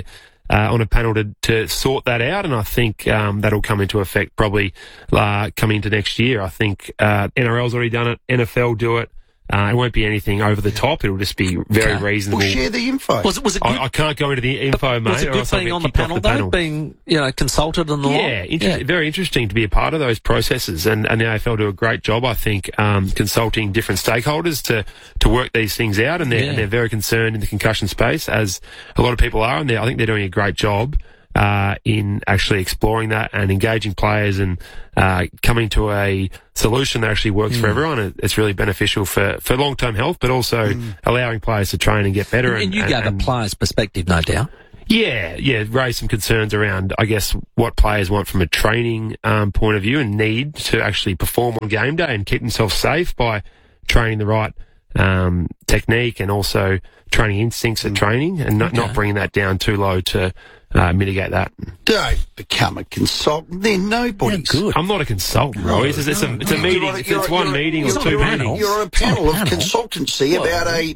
on a panel to sort that out, and I think that'll come into effect probably coming into next year. I think NRL's already done it, NFL do it. It won't be anything over the top. It'll just be very reasonable. Well, share the info. Was it good? I can't go into the info, mate. Was it good being on the panel, though? Being, consulted and the like? Very interesting to be a part of those processes. And the AFL do a great job, I think, consulting different stakeholders to work these things out. And they're very concerned in the concussion space, as a lot of people are. And I think they're doing a great job in actually exploring that and engaging players and coming to a solution that actually works for everyone. It's really beneficial for long-term health, but also allowing players to train and get better. And you gave a player's perspective, no doubt. Yeah, raise some concerns around, I guess, what players want from a training point of view and need to actually perform on game day and keep themselves safe by training the right technique and also training instincts at training and not bringing that down too low to mitigate that. Don't become a consultant. They're nobodies. Good. I'm not a consultant, Roy. It's a meeting. It's one meeting or two meetings. You're a panel of consultancy about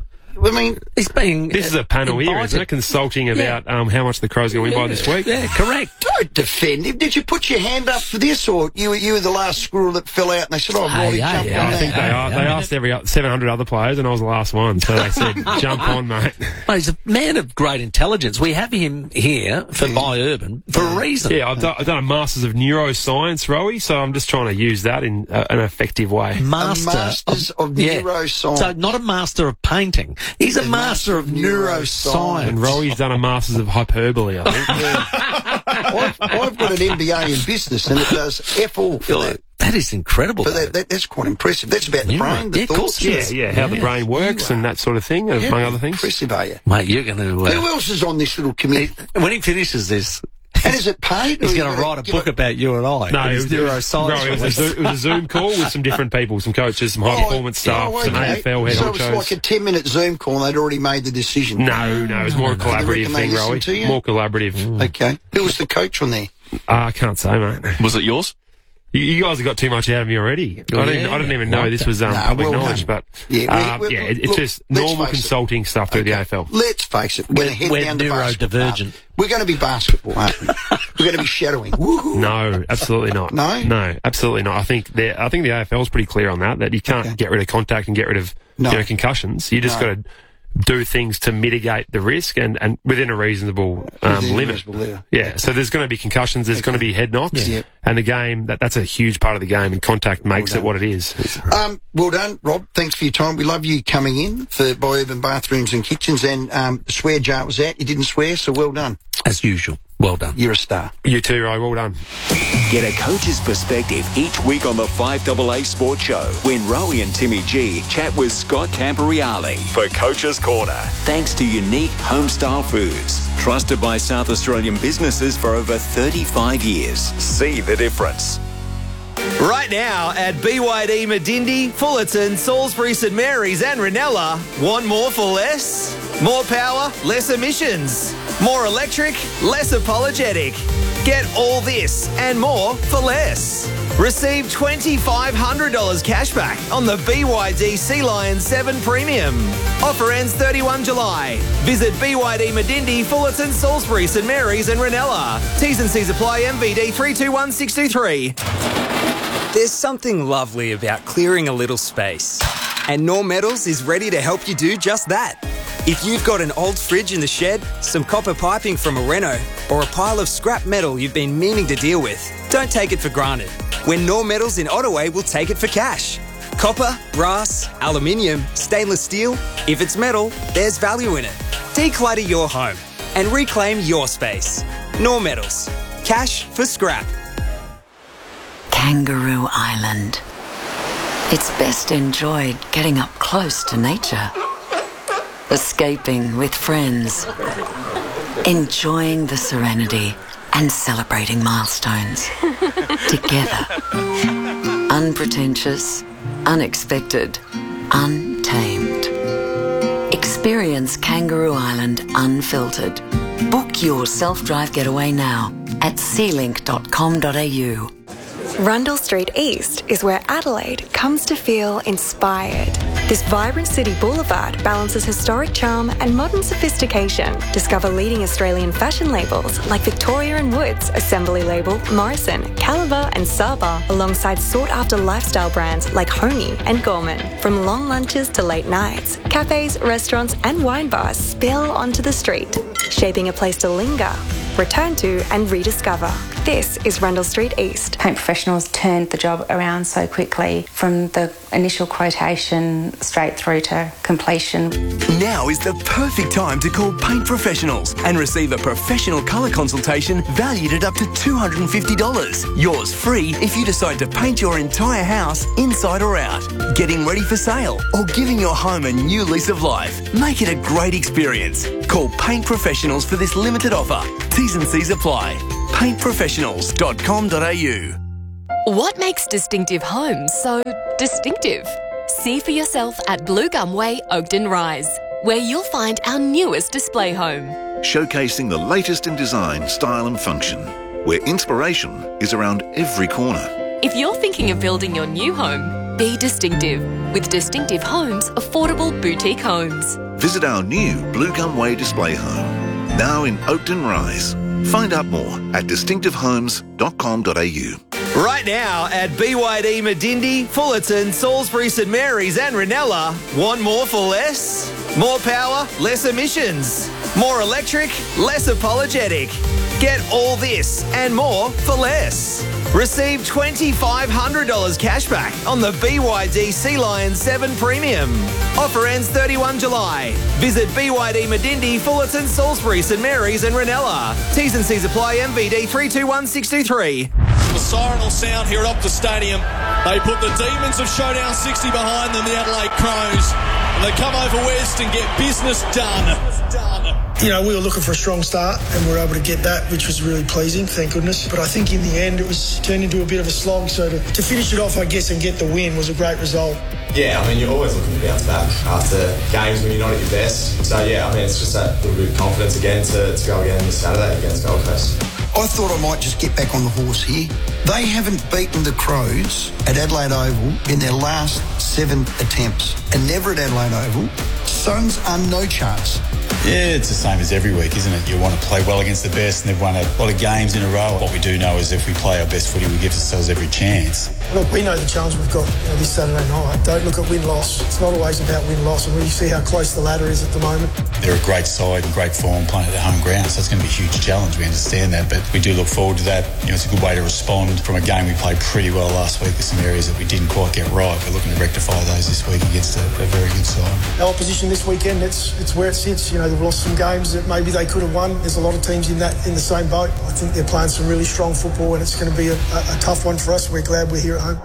this is a panel here, isn't it? Consulting about how much the Crows are going to win by this week. Yeah, correct. Don't defend him. Did you put your hand up for this, or you were the last squirrel that fell out and they said, Roy, jump on I think they asked 700 other players and I was the last one, so they said, jump on, mate. Well, he's a man of great intelligence. We have him here for By Urban for a reason. Yeah, I've done a Masters of Neuroscience, Rowie, so I'm just trying to use that in an effective way. Masters of Neuroscience. So not a master of painting. He's a master of neuroscience. And Rowie's done a Masters of Hyperbole, I think. I've got an MBA in business and it does F all for that. That is incredible. But that's quite impressive. That's about the brain, the thoughts. How the brain works and that sort of thing, among other things. Impressive, are you? Mate, you're going to... Who else is on this little committee? When he finishes this... And is it paid? He's going to write a book about you and I. No, it was a Zoom call with some different people, some coaches, some high-performance staff, some AFL head honchos. So it was like a 10-minute Zoom call and they'd already made the decision? No, it was more a collaborative thing, Rowie. More collaborative. Okay. Who was the coach on there? I can't say, mate. Was it yours? You guys have got too much out of me already. I didn't even know this was public knowledge, but it's just normal consulting stuff through the AFL. Let's face it, we're heading down to basketball. We're going to be basketball, aren't we? We're going to be shadowing. Woo-hoo. No, absolutely not. No, absolutely not. I think the AFL is pretty clear on that you can't get rid of contact and get rid of concussions. You just got to do things to mitigate the risk and within a reasonable limit. Yeah, so there's going to be concussions, there's going to be head knocks, and the game, that's a huge part of the game, and contact makes it what it is. Well done, Rob. Thanks for your time. We love you coming in for By Urban Bathrooms and Kitchens, and the swear jar was out. You didn't swear, so well done. As usual. Well done. You're a star. You too, Roy. Well done. Get a coach's perspective each week on the 5AA Sports Show when Rowie and Timmy G chat with Scott Camporeale for Coach's Corner. Thanks to Unique Homestyle Foods, trusted by South Australian businesses for over 35 years. See the difference. Right now at BYD Medindi, Fullerton, Salisbury, St Mary's and Ranella, want more for less? More power, less emissions. More electric, less apologetic. Get all this and more for less. Receive $2,500 cash back on the BYD Sea Lion 7 Premium. Offer ends 31 July. Visit BYD Medindi, Fullerton, Salisbury, St Mary's and Ranella. T's and C's apply. MVD 321623. There's something lovely about clearing a little space. And Norm Metals is ready to help you do just that. If you've got an old fridge in the shed, some copper piping from a reno, or a pile of scrap metal you've been meaning to deal with, don't take it for granted. When Norm Metals in Ottaway will take it for cash. Copper, brass, aluminium, stainless steel, if it's metal, there's value in it. Declutter your home and reclaim your space. Norm Metals. Cash for scrap. Kangaroo Island. It's best enjoyed getting up close to nature. Escaping with friends. Enjoying the serenity and celebrating milestones. Together. Unpretentious, unexpected, untamed. Experience Kangaroo Island unfiltered. Book your self-drive getaway now at sealink.com.au. Rundle Street East is where Adelaide comes to feel inspired. This vibrant city boulevard balances historic charm and modern sophistication. Discover leading Australian fashion labels like Victoria and Woods, Assembly Label, Morrison, Caliber and Saba, alongside sought-after lifestyle brands like Honey and Gorman. From long lunches to late nights, cafes, restaurants and wine bars spill onto the street, shaping a place to linger, return to and rediscover. This is Rundle Street East. Paint Professionals turned the job around so quickly from the initial quotation straight through to completion. Now is the perfect time to call Paint Professionals and receive a professional colour consultation valued at up to $250. Yours free if you decide to paint your entire house inside or out, getting ready for sale or giving your home a new lease of life. Make it a great experience. Call Paint Professionals for this limited offer. T's and C's apply. paintprofessionals.com.au. What makes Distinctive Homes so distinctive? See for yourself at Blue Gum Way, Oakden Rise, where you'll find our newest display home. Showcasing the latest in design, style and function, where inspiration is around every corner. If you're thinking of building your new home, be distinctive with Distinctive Homes Affordable Boutique Homes. Visit our new Blue Gum Way display home, now in Oakden Rise. Find out more at distinctivehomes.com.au. Right now at BYD Medindi, Fullerton, Salisbury, St Mary's and Ranella. Want more for less? More power, less emissions. More electric, less apologetic. Get all this and more for less. Receive $2,500 cash back on the BYD Sea Lion 7 Premium. Offer ends 31 July. Visit BYD Medindi, Fullerton, Salisbury, St Mary's and Ranella. T's and C's apply. MVD 321623. The siren will sound here at Optus Stadium. They put the Demons of Showdown 60 behind them, the Adelaide Crows. And they come over west and get business done. You know, we were looking for a strong start and we were able to get that, which was really pleasing, thank goodness. But I think in the end it was turned into a bit of a slog. So to finish it off, I guess, and get the win was a great result. Yeah, I mean, you're always looking to bounce back after games when you're not at your best. So, yeah, I mean, it's just that little bit of confidence again to go again this Saturday against Gold Coast. I thought I might just get back on the horse here. They haven't beaten the Crows at Adelaide Oval in their last 7 attempts. And never at Adelaide Oval. Suns are no chance. Yeah, it's the same as every week, isn't it? You want to play well against the best, and they've won a lot of games in a row. What we do know is if we play our best footy, we give ourselves every chance. Look, we know the challenge we've got this Saturday night. Don't look at win-loss. It's not always about win-loss, and we see how close the ladder is at the moment. They're a great side and great form playing at their home ground, so it's going to be a huge challenge. We understand that, but we do look forward to that. You know, it's a good way to respond from a game we played pretty well last week with some areas that we didn't quite get right. We're looking to rectify those this week against a very good side. Our opposition this weekend, it's where it sits. You know, they've lost some games that maybe they could have won. There's a lot of teams in the same boat. I think they're playing some really strong football, and it's going to be a tough one for us. We're glad we're here at home.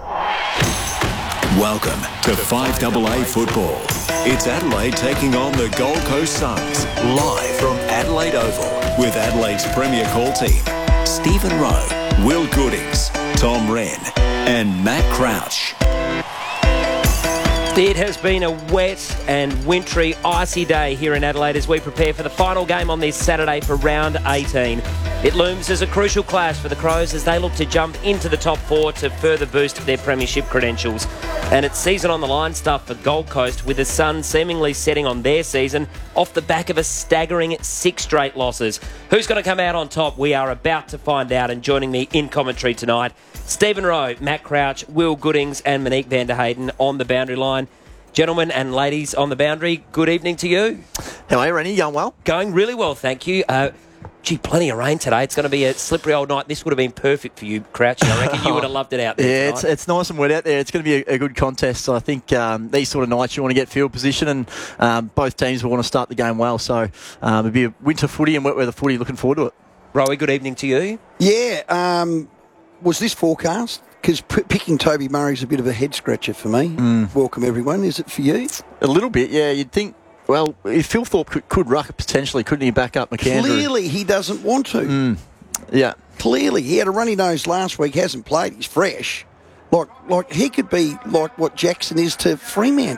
Welcome to 5AA football. It's Adelaide taking on the Gold Coast Suns, live from Adelaide Oval with Adelaide's premier call team, Stephen Rowe, Will Goodings, Tom Wren and Matt Crouch. It has been a wet and wintry, icy day here in Adelaide as we prepare for the final game on this Saturday for round 18. It looms as a crucial clash for the Crows as they look to jump into the top 4 to further boost their premiership credentials. And it's season on the line stuff for Gold Coast, with the Suns seemingly setting on their season off the back of a staggering 6 straight losses. Who's going to come out on top? We are about to find out, and joining me in commentary tonight, Stephen Rowe, Matt Crouch, Will Goodings and Monique van der Hayden on the boundary line. Gentlemen and ladies on the boundary, good evening to you. How are you, Rennie? Going well? Going really well, thank you. Plenty of rain today. It's going to be a slippery old night. This would have been perfect for you, Crouch. I reckon you would have loved it out there tonight. It's nice and wet out there. It's going to be a good contest. So I think these sort of nights you want to get field position, and both teams will want to start the game well. So it'll be a winter footy and wet weather footy. Looking forward to it. Rowie, good evening to you. Yeah, was this forecast? Because picking Toby Murray's a bit of a head scratcher for me. Welcome everyone. Is it for you? A little bit, yeah. You'd think. Well, if Phil Thorpe could ruck it potentially, couldn't he back up McAndrew? Clearly he doesn't want to. Yeah. Clearly. He had a runny nose last week, hasn't played, he's fresh. Like he could be like what Jackson is to Fremantle.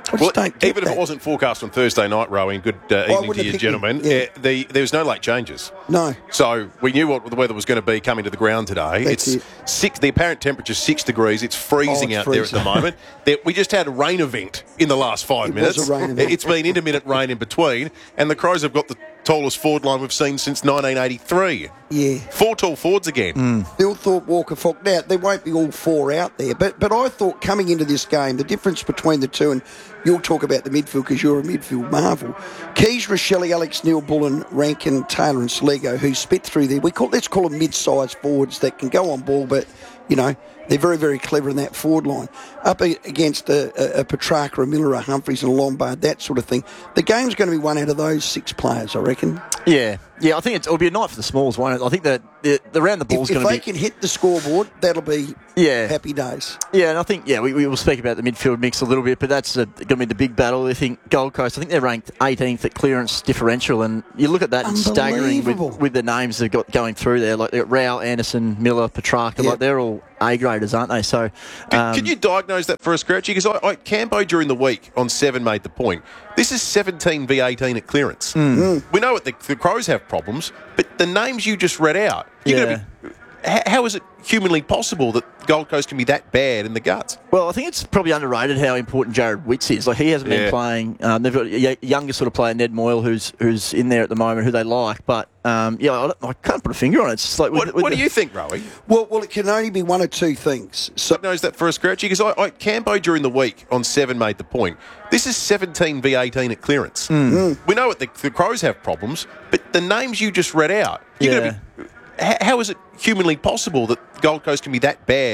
Well, even if it wasn't forecast on Thursday night, Rowan, good evening to you, gentlemen, there was no late changes. No. So we knew what the weather was going to be coming to the ground today. That's The apparent temperature is 6 degrees. It's freezing out there at the moment. We just had a rain event in the last 5 minutes. Was a rain event. It's been intermittent rain in between, and the Crows have got the tallest forward line we've seen since 1983. Yeah. 4 tall forwards again. Bill Thorpe, Walker Falk. Now, there won't be all 4 out there, but I thought coming into this game, the difference between the two, and you'll talk about the midfield because you're a midfield marvel. Keys, Rochelle, Alex Neil, Bullen, Rankin, Taylor and Sligo, who spit through there. Let's call them mid-sized forwards that can go on ball, but, they're very, very clever in that forward line. Up against a Petrarca, a Miller, a Humphreys and a Lombard, that sort of thing. The game's going to be one out of those 6 players, I reckon. Yeah, I think it'll be a night for the smalls, won't it? I think that the round the ball's going to be... If they can hit the scoreboard, that'll be happy days. Yeah, and I think, we will speak about the midfield mix a little bit, but that's going to be the big battle. I think Gold Coast, I think they're ranked 18th at clearance differential, and you look at that and staggering with the names they've got going through there, like Rao, Anderson, Miller, Petrarca, like they're all A-graders, aren't they? So, Can you diagnose that for us, Grouchy? Because Cambo during the week on 7 made the point. This is 17 v 18 at clearance. We know what the Crows have problems, but the names you just read out, how is it humanly possible that Gold Coast can be that bad in the guts? Well, I think it's probably underrated how important Jared Witts is. Like, he hasn't been playing. They've got a younger sort of player, Ned Moyle, who's in there at the moment, who they like. But, I can't put a finger on it. It's just like what do you think, Rowie? Well, it can only be one of two things. So knows that for us, Grouchy? Because Cambo during the week on 7 made the point. This is 17 v 18 at clearance. We know what the Crows have problems, but the names you just read out, how is it humanly possible that Gold Coast can be that bad